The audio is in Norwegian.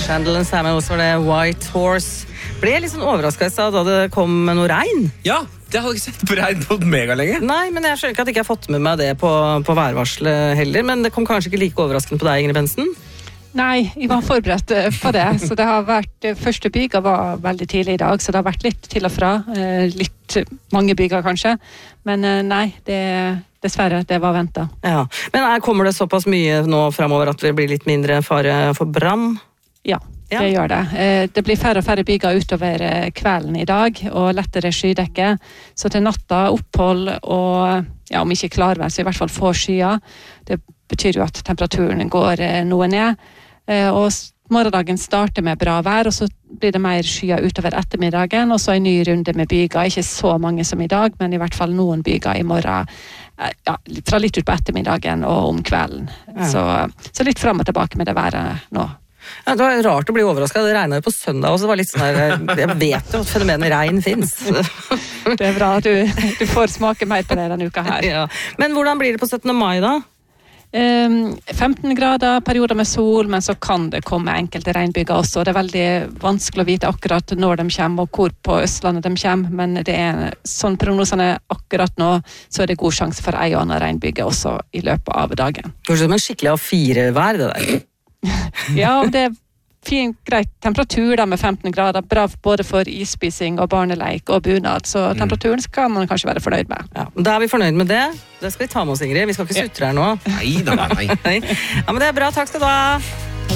Chandler Samuel, også var det White Horse. Ble jeg litt sånn overrasket da det kom med noe regn? Ja, det hadde ikke sett på regn på mega lenge. Nei, men jeg skjønner ikke at jeg ikke har fått med meg det på værvarselet heller, men det kom kanskje ikke like overraskende på deg, Ingrid Bensen? Nei, jeg var forberedt på det, så det har vært, første byger var veldig tidlig i dag, så det har vært litt til og fra, litt mange byger kanskje, men nei, dessverre, det var ventet. Ja, men kommer det såpass mye nå fremover at det blir litt mindre fare for brann? Ja, det gjør det. Det blir færre og færre byger utover kvelden i dag, og lettere skydekke, så til natta opphold og, ja, om ikke klarvær, så i hvert fall få skyer. Det betyr jo at temperaturen går noe ned, og morgendagen starter med bra vær, og så blir det mer skyer utover ettermiddagen, og så en ny runde med byger, ikke så mange som i dag, men i hvert fall noen byger i morgen, ja, fra litt ut på ettermiddagen og om kvelden. Ja. Så litt frem og tilbake med det været nå. Ja, det var rart å bli overrasket, det regnet jo på søndag også, det var litt sånn her, jeg vet jo at fenomenet regn finnes. Det er bra at du får smake mer på det denne uka her. Ja. Men hvordan blir det på 17. mai da? 15 grader, perioder med sol, men så kan det komme enkelte regnbyger også. Det er veldig vanskelig å vite akkurat når de kommer og hvor på Østlandet de kommer, men det er sånn prognosene akkurat nå, så er det god sjanse for en og annen regnbyge også i løpet av dagen. Det er som en skikkelig A4-vær det der. Ja, det er fin, greit temperatur da med 15 grader, bra både for isspising og barneleik og bunad, så temperaturen skal man kanskje være fornøyd med. Ja, da er vi fornøyd med det. Det skal vi ta med oss, Ingrid. Vi skal ikke sutre her nå. Nei. Ja, men det er bra. Takk skal du ha.